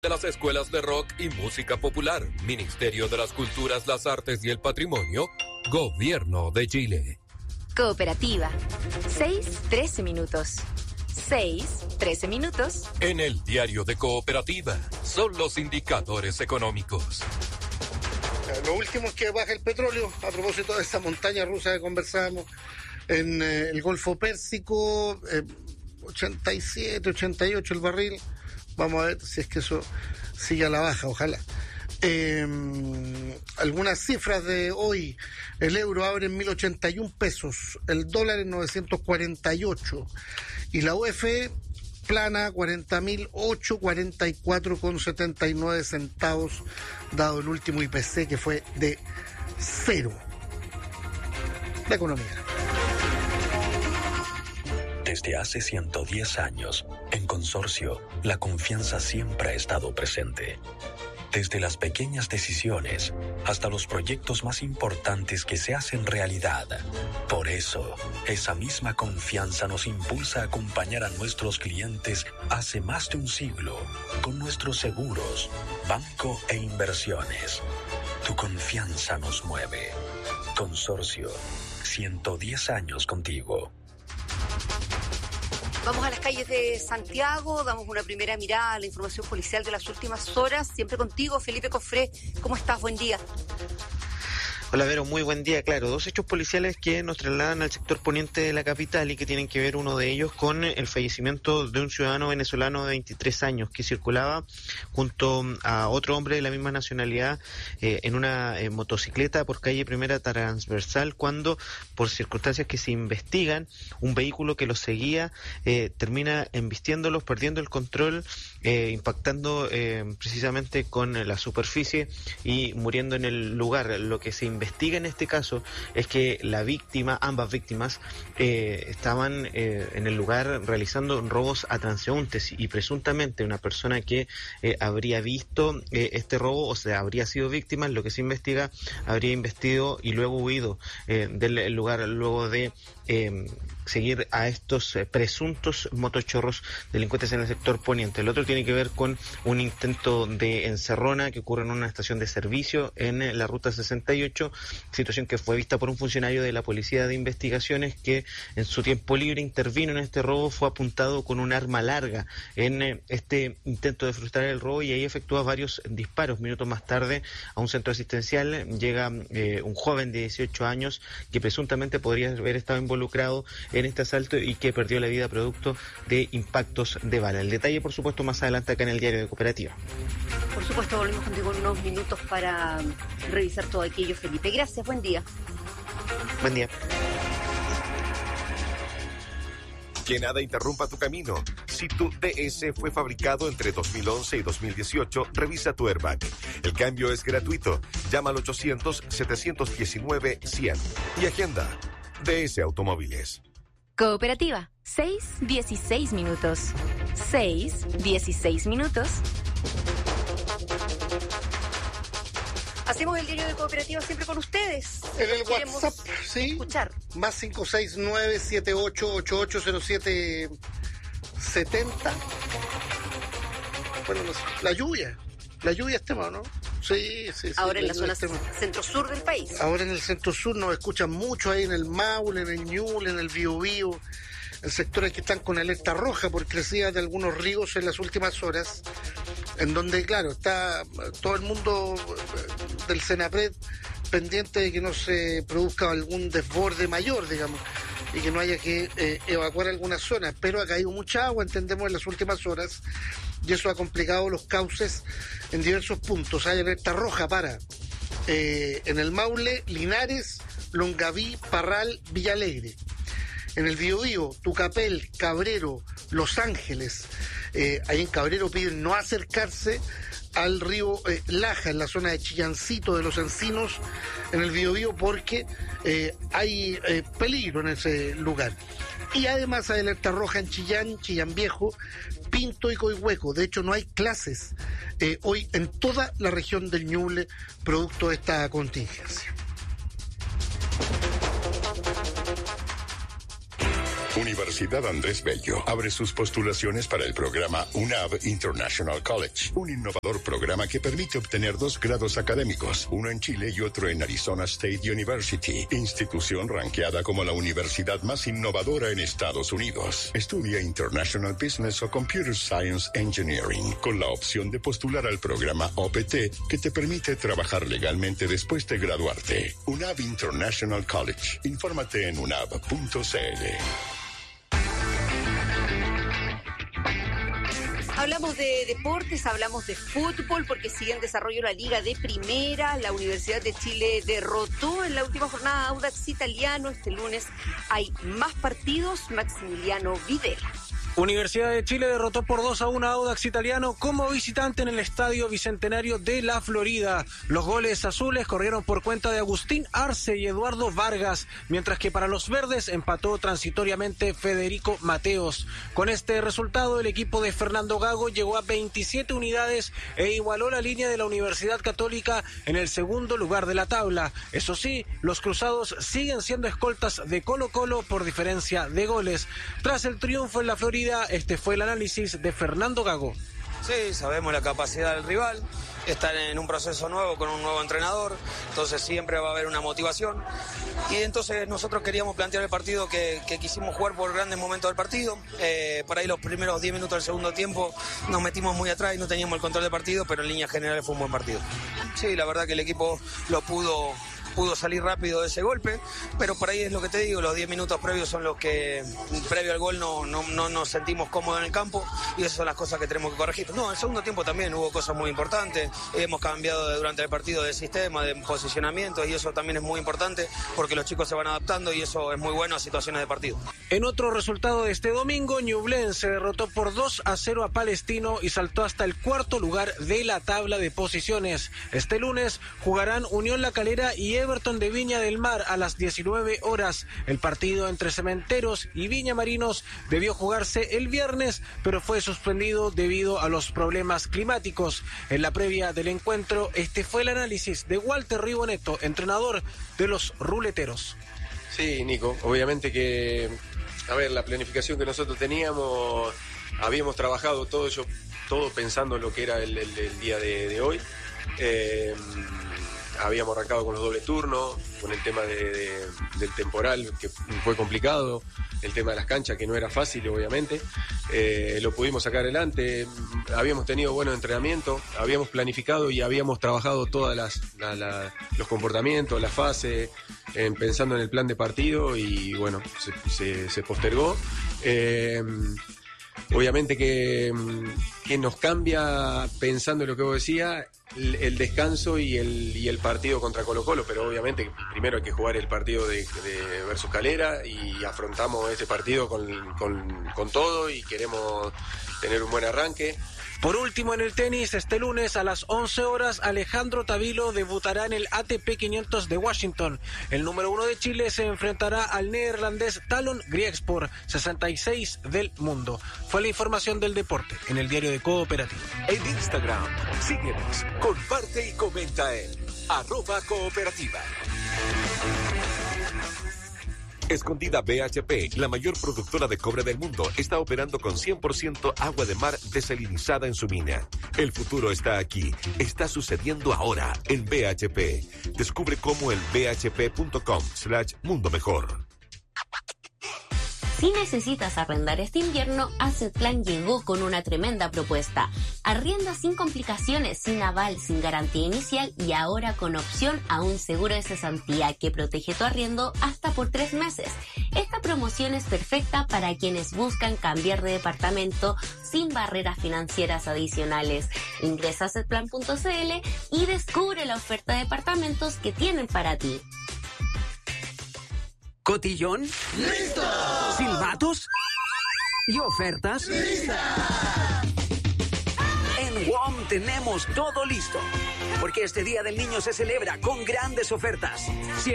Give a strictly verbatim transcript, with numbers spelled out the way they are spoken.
de las escuelas de rock y música popular, Ministerio de las Culturas, las Artes y el Patrimonio, Gobierno de Chile. Cooperativa. seis, trece minutos. seis, trece minutos. En el diario de Cooperativa, son los indicadores económicos. Lo último es que baja el petróleo, a propósito de esa montaña rusa que conversábamos en eh, el Golfo Pérsico, eh, ochenta y siete, ochenta y ocho el barril. Vamos a ver si es que eso sigue a la baja, ojalá. Eh, algunas cifras de hoy: el euro abre en mil ochenta y un pesos, el dólar en novecientos cuarenta y ocho y la U F E plana cuarenta mil ochocientos cuarenta y cuatro con setenta y nueve centavos, dado el último I P C que fue de cero. La economía. Desde hace ciento diez años, en Consorcio, la confianza siempre ha estado presente. Desde las pequeñas decisiones hasta los proyectos más importantes que se hacen realidad. Por eso, esa misma confianza nos impulsa a acompañar a nuestros clientes hace más de un siglo con nuestros seguros, banco e inversiones. Tu confianza nos mueve. Consorcio, ciento diez años contigo. Vamos a las calles de Santiago, damos una primera mirada a la información policial de las últimas horas. Siempre contigo, Felipe Cofré. ¿Cómo estás? Buen día. Hola, Vero, muy buen día. Claro, dos hechos policiales que nos trasladan al sector poniente de la capital y que tienen que ver, uno de ellos, con el fallecimiento de un ciudadano venezolano de veintitrés años que circulaba junto a otro hombre de la misma nacionalidad eh, en una eh, motocicleta por calle Primera Transversal, cuando, por circunstancias que se investigan, un vehículo que los seguía eh, termina embistiéndolos, perdiendo el control, eh, impactando eh, precisamente con la superficie y muriendo en el lugar. Lo que se investiga en este caso es que la víctima, ambas víctimas, eh, estaban eh, en el lugar realizando robos a transeúntes y presuntamente una persona que eh, habría visto eh, este robo, o sea, habría sido víctima, lo que se investiga, habría investido y luego huido eh, del lugar luego de eh, seguir a estos eh, presuntos motochorros delincuentes en el sector poniente. El otro tiene que ver con un intento de encerrona que ocurre en una estación de servicio en eh, la ruta sesenta y ocho, situación que fue vista por un funcionario de la Policía de Investigaciones que en su tiempo libre intervino en este robo. Fue apuntado con un arma larga en eh, este intento de frustrar el robo y ahí efectúa varios disparos. Minutos más tarde, a un centro asistencial llega eh, un joven de dieciocho años que presuntamente podría haber estado involucrado en este asalto y que perdió la vida producto de impactos de bala. El detalle, por supuesto, más adelante acá en el diario de Cooperativa. Por supuesto, volvemos contigo en unos minutos para revisar todo aquello, Felipe. Gracias, buen día. Buen día. Que nada interrumpa tu camino. Si tu D S fue fabricado entre dos mil once y dos mil dieciocho, revisa tu airbag. El cambio es gratuito. Llama al ochocientos, setecientos diecinueve, cien y agenda. D S Automóviles. Cooperativa. seis, dieciséis minutos. seis, dieciséis minutos. Hacemos el diario de Cooperativa siempre con ustedes. En el Queremos WhatsApp, sí. Escuchar. Más cinco seis nueve siete ocho ocho ocho cero siete setenta. Bueno, no sé, la lluvia. La lluvia es tema, ¿no? Sí, sí, sí. Ahora en la zona es tema. centro-sur del país. Ahora en el centro-sur nos escuchan mucho, ahí en el Maule, en el Ñuble, en el Biobío, en sectores que están con alerta roja por crecida de algunos ríos en las últimas horas, en donde, claro, está todo el mundo del Senapred pendiente de que no se produzca algún desborde mayor, digamos, y que no haya que eh, evacuar algunas zonas. Pero ha caído mucha agua, entendemos, en las últimas horas, y eso ha complicado los cauces en diversos puntos. Hay alerta roja para eh, en el Maule, Linares, Longaví, Parral, Villalegre. En el Biobío, Tucapel, Cabrero, Los Ángeles. Eh, ahí en Cabrero piden no acercarse al río eh, Laja, en la zona de Chillancito de los Encinos, en el Biobío, porque eh, hay eh, peligro en ese lugar. Y además hay alerta roja en Chillán, Chillán Viejo, Pinto y Coihueco. De hecho, no hay clases eh, hoy en toda la región del Ñuble, producto de esta contingencia. Universidad Andrés Bello abre sus postulaciones para el programa U N A V International College, un innovador programa que permite obtener dos grados académicos, uno en Chile y otro en Arizona State University, institución ranqueada como la universidad más innovadora en Estados Unidos. Estudia International Business o Computer Science Engineering, con la opción de postular al programa O P T, que te permite trabajar legalmente después de graduarte. U N A V International College. Infórmate en unav punto c l. Hablamos de deportes, hablamos de fútbol, porque sigue en desarrollo la Liga de Primera. La Universidad de Chile derrotó en la última jornada a Audax Italiano. Este lunes hay más partidos. Maximiliano Videla. Universidad de Chile derrotó por dos a uno a Audax Italiano como visitante en el Estadio Bicentenario de la Florida. Los goles azules corrieron por cuenta de Agustín Arce y Eduardo Vargas, mientras que para los verdes empató transitoriamente Federico Mateos. Con este resultado, el equipo de Fernando Gago llegó a veintisiete unidades e igualó la línea de la Universidad Católica en el segundo lugar de la tabla. Eso sí, los cruzados siguen siendo escoltas de Colo-Colo por diferencia de goles. Tras el triunfo en la Florida, este fue el análisis de Fernando Gago. Sí, sabemos la capacidad del rival, están en un proceso nuevo con un nuevo entrenador, entonces siempre va a haber una motivación. Y entonces nosotros queríamos plantear el partido que, que quisimos jugar por grandes momentos del partido. Eh, por ahí los primeros diez minutos del segundo tiempo nos metimos muy atrás y no teníamos el control del partido, pero en líneas generales fue un buen partido. Sí, la verdad que el equipo lo pudo... pudo salir rápido de ese golpe, pero por ahí es lo que te digo, los diez minutos previos son los que, previo al gol, no, no, no nos sentimos cómodos en el campo, y esas son las cosas que tenemos que corregir. No, en el segundo tiempo también hubo cosas muy importantes, hemos cambiado de, durante el partido de sistema, de posicionamiento, y eso también es muy importante, porque los chicos se van adaptando, y eso es muy bueno a situaciones de partido. En otro resultado de este domingo, Ñublense derrotó por dos a cero a Palestino y saltó hasta el cuarto lugar de la tabla de posiciones. Este lunes jugarán Unión La Calera y Everton de Viña del Mar a las diecinueve horas. El partido entre Cementeros y Viña Marinos debió jugarse el viernes, pero fue suspendido debido a los problemas climáticos. En la previa del encuentro, este fue el análisis de Walter Riboneto, entrenador de los ruleteros. Sí, Nico, obviamente que, a ver, la planificación que nosotros teníamos, habíamos trabajado todo ello, todo pensando en lo que era el, el, el día de, de hoy. Eh, Habíamos arrancado con los dobles turnos, con el tema de, de, del temporal, que fue complicado, el tema de las canchas, que no era fácil, obviamente. Eh, lo pudimos sacar adelante, habíamos tenido buenos entrenamientos, habíamos planificado y habíamos trabajado todos la, la, los comportamientos, las fases, eh, pensando en el plan de partido, y bueno, se, se, se postergó. Eh, obviamente que, que nos cambia, pensando en lo que vos decías, el, el descanso y el, y el partido contra Colo-Colo, pero obviamente primero hay que jugar el partido de, de versus Calera, y afrontamos ese partido con, con, con todo, y queremos tener un buen arranque. Por último, en el tenis, este lunes a las once horas, Alejandro Tavilo debutará en el A T P quinientos de Washington. El número uno de Chile se enfrentará al neerlandés Talon Griekspor, sesenta y seis del mundo. Fue la información del deporte en el diario de Cooperativa. En Instagram, síguenos, comparte y comenta en arroba cooperativa. Escondida B H P, la mayor productora de cobre del mundo, está operando con cien por ciento agua de mar desalinizada en su mina. El futuro está aquí, está sucediendo ahora en B H P. Descubre cómo en bhp.com slash mundo mejor. Si necesitas arrendar este invierno, Asset Plan llegó con una tremenda propuesta. Arrienda sin complicaciones, sin aval, sin garantía inicial y ahora con opción a un seguro de cesantía que protege tu arriendo hasta por tres meses. Esta promoción es perfecta para quienes buscan cambiar de departamento sin barreras financieras adicionales. Ingresa a asset plan punto c l y descubre la oferta de departamentos que tienen para ti. ¿Cotillón? ¡Listo! ¿Silbatos? ¿Y ofertas? ¡Lista! En W O M tenemos todo listo, porque este Día del Niño se celebra con grandes ofertas.